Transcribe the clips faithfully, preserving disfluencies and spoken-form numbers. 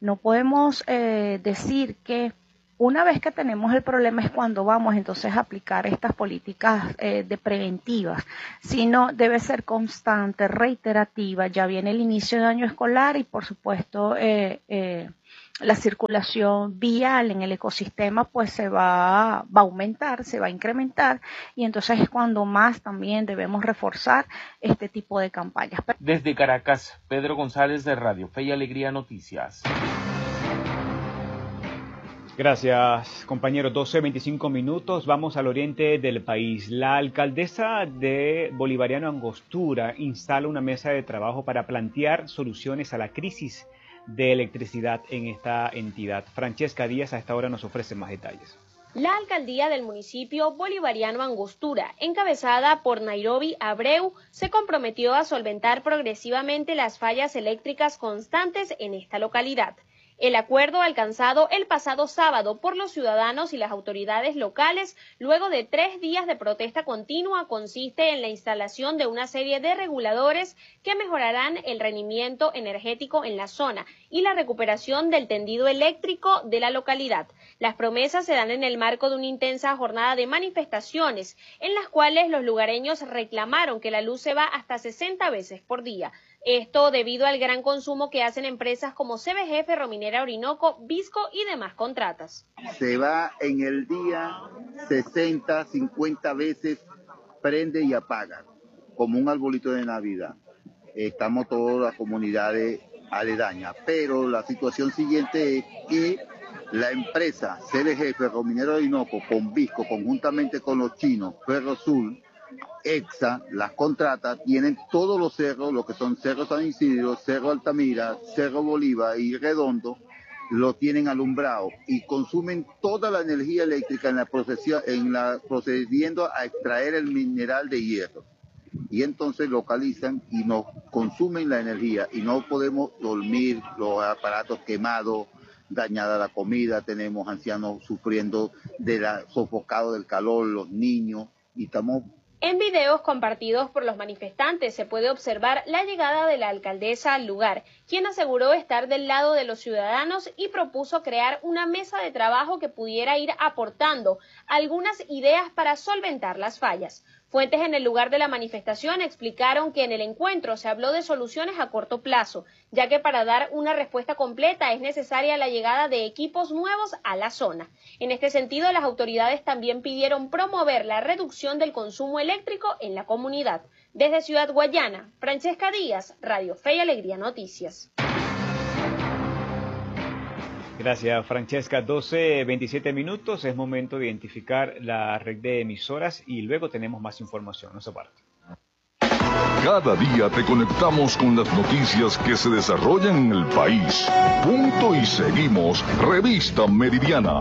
No podemos eh, decir que una vez que tenemos el problema es cuando vamos entonces a aplicar estas políticas eh, de preventivas, sino debe ser constante, reiterativa. Ya viene el inicio del año escolar y por supuesto eh, eh, la circulación vial en el ecosistema pues se va, va a aumentar, se va a incrementar, y entonces es cuando más también debemos reforzar este tipo de campañas. Desde Caracas, Pedro González de Radio Fe y Alegría Noticias. Gracias, compañero. doce veinticinco minutos. Vamos al oriente del país. La alcaldesa de Bolivariano Angostura instala una mesa de trabajo para plantear soluciones a la crisis de electricidad en esta entidad. Francesca Díaz a esta hora nos ofrece más detalles. La alcaldía del municipio Bolivariano Angostura, encabezada por Nairobi Abreu, se comprometió a solventar progresivamente las fallas eléctricas constantes en esta localidad. El acuerdo alcanzado el pasado sábado por los ciudadanos y las autoridades locales, luego de tres días de protesta continua, consiste en la instalación de una serie de reguladores que mejorarán el rendimiento energético en la zona y la recuperación del tendido eléctrico de la localidad. Las promesas se dan en el marco de una intensa jornada de manifestaciones, en las cuales los lugareños reclamaron que la luz se va hasta sesenta veces por día. Esto debido al gran consumo que hacen empresas como C B G, Ferrominera Orinoco, Visco y demás contratas. Se va en el día sesenta, cincuenta veces, prende y apaga, como un arbolito de Navidad. Estamos todas las comunidades aledañas, pero la situación siguiente es que la empresa C B G, Ferrominera Orinoco, con Visco, conjuntamente con los chinos, Ferrosul, EXA, las contratas, tienen todos los cerros, lo que son Cerro San Isidro, Cerro Altamira, Cerro Bolívar y Redondo, lo tienen alumbrado y consumen toda la energía eléctrica en la procesión, en la, procediendo a extraer el mineral de hierro. Y entonces localizan y nos consumen la energía y no podemos dormir, los aparatos quemados, dañada la comida, tenemos ancianos sufriendo de la sofocado del calor, los niños, y estamos. En videos compartidos por los manifestantes se puede observar la llegada de la alcaldesa al lugar, quien aseguró estar del lado de los ciudadanos y propuso crear una mesa de trabajo que pudiera ir aportando algunas ideas para solventar las fallas. Fuentes en el lugar de la manifestación explicaron que en el encuentro se habló de soluciones a corto plazo, ya que para dar una respuesta completa es necesaria la llegada de equipos nuevos a la zona. En este sentido, las autoridades también pidieron promover la reducción del consumo eléctrico en la comunidad. Desde Ciudad Guayana, Francesca Díaz, Radio Fe y Alegría Noticias. Gracias, Francesca. doce veintisiete minutos, es momento de identificar la red de emisoras y luego tenemos más información. No se aparte. Cada día te conectamos con las noticias que se desarrollan en el país. Punto y seguimos, Revista Meridiana.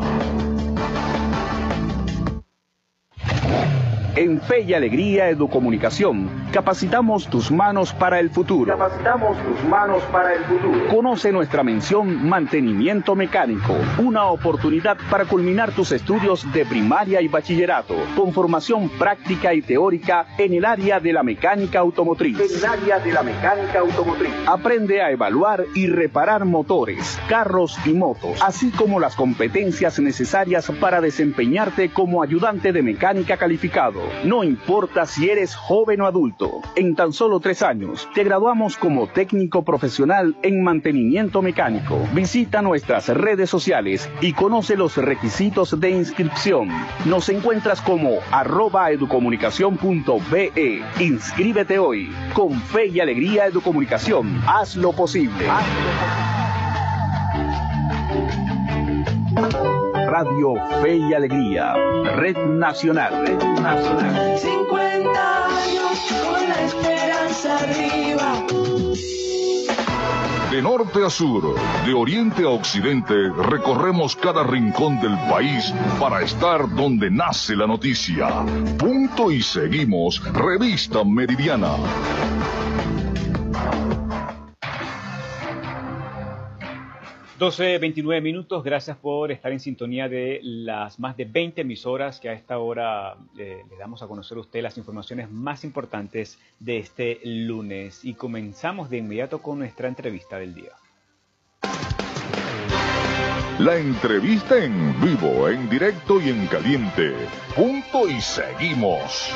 En Fe y Alegría Educomunicación, capacitamos tus manos para el futuro. Capacitamos tus manos para el futuro. Conoce nuestra mención Mantenimiento Mecánico, una oportunidad para culminar tus estudios de primaria y bachillerato, con formación práctica y teórica en el área de la mecánica automotriz. En el área de la mecánica automotriz. Aprende a evaluar y reparar motores, carros y motos, así como las competencias necesarias para desempeñarte como ayudante de mecánica calificado. No importa si eres joven o adulto, en tan solo tres años te graduamos como técnico profesional en mantenimiento mecánico. Visita nuestras redes sociales y conoce los requisitos de inscripción. Nos encuentras como arroba educomunicación punto be. Inscríbete hoy. Con Fe y Alegría Educomunicación, haz lo posible. Radio Fe y Alegría, Red Nacional. Red Nacional. cincuenta años con la esperanza arriba. De norte a sur, de oriente a occidente, recorremos cada rincón del país para estar donde nace la noticia. Punto y seguimos, Revista Meridiana. doce veintinueve minutos, gracias por estar en sintonía de las más de veinte emisoras que a esta hora eh, le damos a conocer a usted las informaciones más importantes de este lunes. Y comenzamos de inmediato con nuestra entrevista del día. La entrevista en vivo, en directo y en caliente. Punto y seguimos.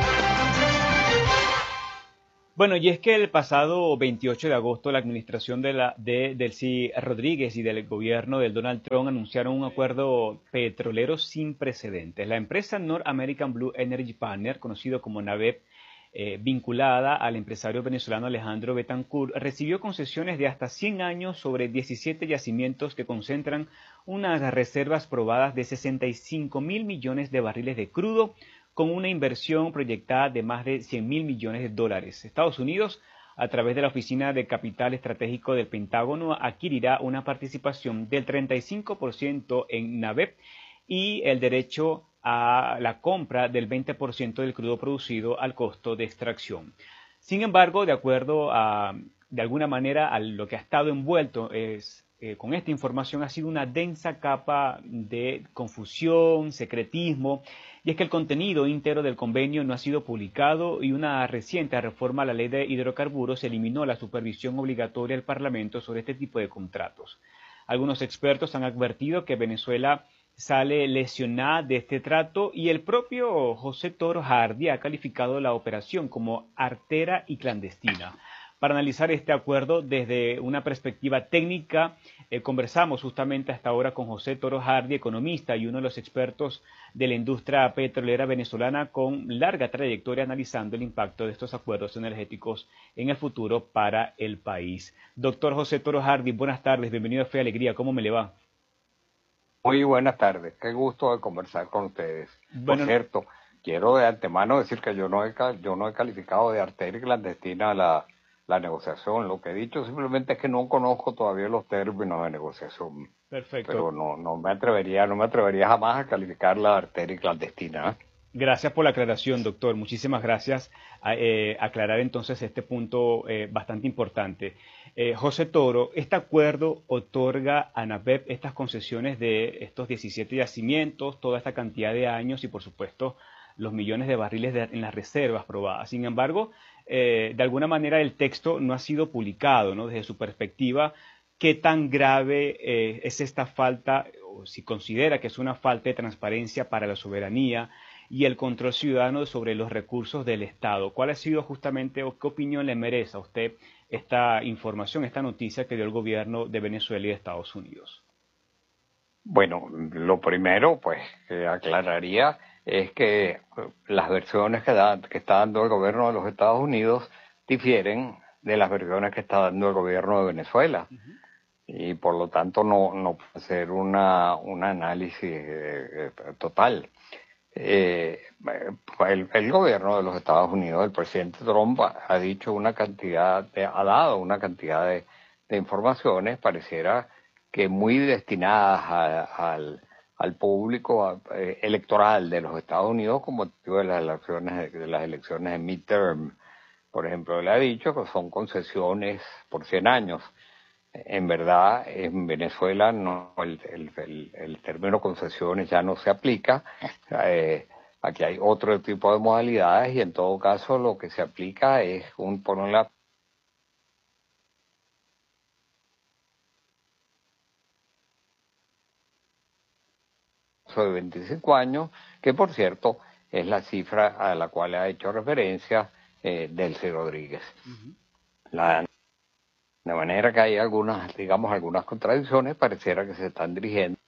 Bueno, y es que el pasado veintiocho de agosto la administración de, la, de Delcy Rodríguez y del gobierno de Donald Trump anunciaron un acuerdo petrolero sin precedentes. La empresa North American Blue Energy Partner, conocido como NABEP, eh, vinculada al empresario venezolano Alejandro Betancourt, recibió concesiones de hasta cien años sobre diecisiete yacimientos que concentran unas reservas probadas de sesenta y cinco mil millones de barriles de crudo, con una inversión proyectada de más de cien mil millones de dólares. Estados Unidos, a través de la Oficina de Capital Estratégico del Pentágono, adquirirá una participación del treinta y cinco por ciento en NABEP y el derecho a la compra del veinte por ciento del crudo producido al costo de extracción. Sin embargo, de acuerdo a, de alguna manera, a lo que ha estado envuelto es, eh, con esta información, ha sido una densa capa de confusión, secretismo, y es que el contenido íntegro del convenio no ha sido publicado y una reciente reforma a la ley de hidrocarburos eliminó la supervisión obligatoria del Parlamento sobre este tipo de contratos. Algunos expertos han advertido que Venezuela sale lesionada de este trato y el propio José Toro Hardy ha calificado la operación como artera y clandestina. Para analizar este acuerdo desde una perspectiva técnica, eh, conversamos justamente hasta ahora con José Toro Hardy, economista y uno de los expertos de la industria petrolera venezolana con larga trayectoria analizando el impacto de estos acuerdos energéticos en el futuro para el país. Doctor José Toro Hardy, buenas tardes, bienvenido a Fe y Alegría, ¿cómo me le va? Muy buenas tardes, qué gusto de conversar con ustedes. Bueno, Por cierto, quiero de antemano decir que yo no he, yo no he calificado de arteria clandestina la, la negociación. Lo que he dicho simplemente es que no conozco todavía los términos de negociación. Perfecto. Pero no, no me atrevería, no me atrevería jamás a calificarla de arteria clandestina, ¿eh? Gracias por la aclaración, doctor. Muchísimas gracias. A eh, aclarar entonces este punto eh, bastante importante. Eh, José Toro, ¿este acuerdo otorga a NABEP estas concesiones de estos diecisiete yacimientos, toda esta cantidad de años y, por supuesto, los millones de barriles de, en las reservas probadas? Sin embargo, eh, de alguna manera el texto no ha sido publicado, ¿no? Desde su perspectiva, ¿qué tan grave eh, es esta falta, o si considera que es una falta de transparencia para la soberanía y el control ciudadano sobre los recursos del Estado? ¿Cuál ha sido justamente o qué opinión le merece a usted esta información, esta noticia que dio el gobierno de Venezuela y de Estados Unidos? Bueno, lo primero, pues, que aclararía es que las versiones que, da, que está dando el gobierno de los Estados Unidos difieren de las versiones que está dando el gobierno de Venezuela. Uh-huh. Y por lo tanto no, no puede ser una, un análisis eh, total. Eh, el, el gobierno de los Estados Unidos, el presidente Trump ha dicho una cantidad, de, ha dado una cantidad de, de informaciones, pareciera que muy destinadas a, al, al público a, eh, electoral de los Estados Unidos como motivo de las elecciones de, de las elecciones de midterm. Por ejemplo, él ha dicho que son concesiones por cien años. En verdad, en Venezuela no, el, el, el, el término concesiones ya no se aplica. Eh, aquí hay otro tipo de modalidades y en todo caso lo que se aplica es un poner la de veinticinco años, que por cierto es la cifra a la cual ha hecho referencia eh, Delcy Rodríguez. Uh-huh. La De manera que hay algunas, digamos, algunas contradicciones, pareciera que se están dirigiendo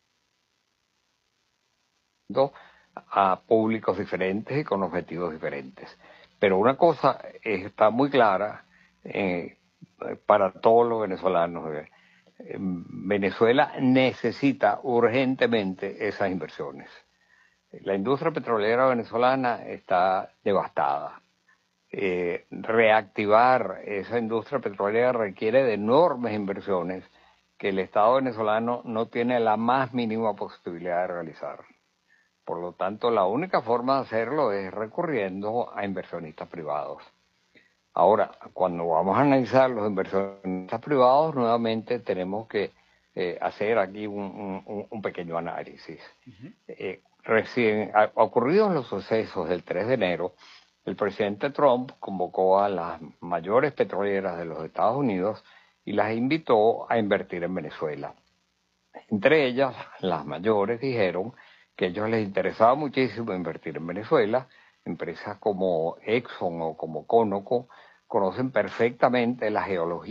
a públicos diferentes y con objetivos diferentes. Pero una cosa está muy clara eh, para todos los venezolanos. Eh, Venezuela necesita urgentemente esas inversiones. La industria petrolera venezolana está devastada. Eh, reactivar esa industria petrolera requiere de enormes inversiones que el Estado venezolano no tiene la más mínima posibilidad de realizar. Por lo tanto, la única forma de hacerlo es recurriendo a inversionistas privados. Ahora, cuando vamos a analizar los inversionistas privados, nuevamente tenemos que eh, hacer aquí un, un, un pequeño análisis. Uh-huh. Eh, recién ha, ocurridos los sucesos del tres de enero, el presidente Trump convocó a las mayores petroleras de los Estados Unidos y las invitó a invertir en Venezuela. Entre ellas, las mayores dijeron que a ellos les interesaba muchísimo invertir en Venezuela. Empresas como Exxon o como Conoco conocen perfectamente la geología